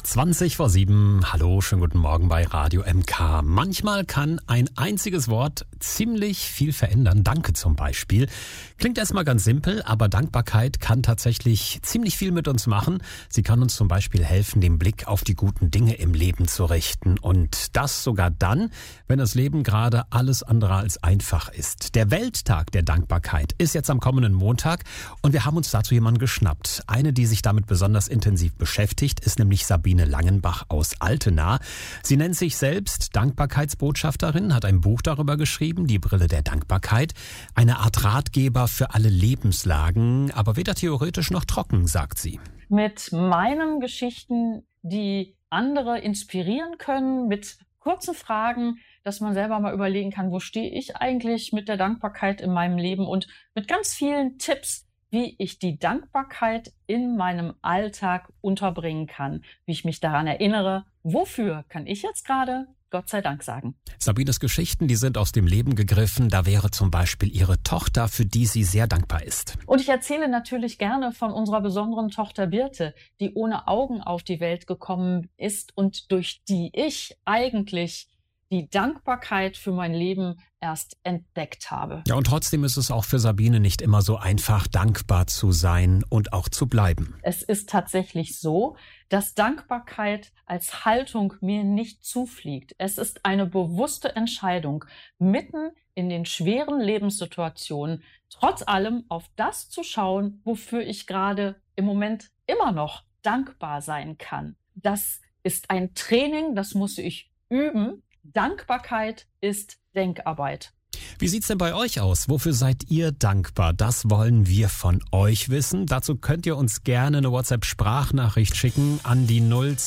7:20. Hallo, schönen guten Morgen bei Radio MK. Manchmal kann ein einziges Wort ziemlich viel verändern. Danke zum Beispiel. Klingt erstmal ganz simpel, aber Dankbarkeit kann tatsächlich ziemlich viel mit uns machen. Sie kann uns zum Beispiel helfen, den Blick auf die guten Dinge im Leben zu richten. Und das sogar dann, wenn das Leben gerade alles andere als einfach ist. Der Welttag der Dankbarkeit ist jetzt am kommenden Montag und wir haben uns dazu jemanden geschnappt. Eine, die sich damit besonders intensiv beschäftigt, ist nämlich Sabine Langenbach aus Altena. Sie nennt sich selbst Dankbarkeitsbotschafterin, hat ein Buch darüber geschrieben, Die Brille der Dankbarkeit. Eine Art Ratgeber für alle Lebenslagen, aber weder theoretisch noch trocken, sagt sie. Mit meinen Geschichten, die andere inspirieren können, mit kurzen Fragen, dass man selber mal überlegen kann, wo stehe ich eigentlich mit der Dankbarkeit in meinem Leben, und mit ganz vielen Tipps, wie ich die Dankbarkeit in meinem Alltag unterbringen kann, wie ich mich daran erinnere, wofür kann ich jetzt gerade Gott sei Dank sagen. Sabines Geschichten, die sind aus dem Leben gegriffen. Da wäre zum Beispiel ihre Tochter, für die sie sehr dankbar ist. Und ich erzähle natürlich gerne von unserer besonderen Tochter Birte, die ohne Augen auf die Welt gekommen ist und durch die ich eigentlich die Dankbarkeit für mein Leben erst entdeckt habe. Ja, und trotzdem ist es auch für Sabine nicht immer so einfach, dankbar zu sein und auch zu bleiben. Es ist tatsächlich so, dass Dankbarkeit als Haltung mir nicht zufliegt. Es ist eine bewusste Entscheidung, mitten in den schweren Lebenssituationen trotz allem auf das zu schauen, wofür ich gerade im Moment immer noch dankbar sein kann. Das ist ein Training, das muss ich üben. Dankbarkeit ist Denkarbeit. Wie sieht's denn bei euch aus? Wofür seid ihr dankbar? Das wollen wir von euch wissen. Dazu könnt ihr uns gerne eine WhatsApp-Sprachnachricht schicken an die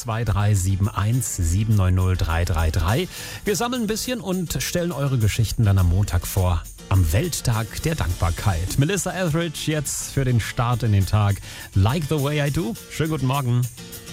02371 790 333. Wir sammeln ein bisschen und stellen eure Geschichten dann am Montag vor. Am Welttag der Dankbarkeit. Melissa Etheridge jetzt für den Start in den Tag. Like the way I do. Schönen guten Morgen.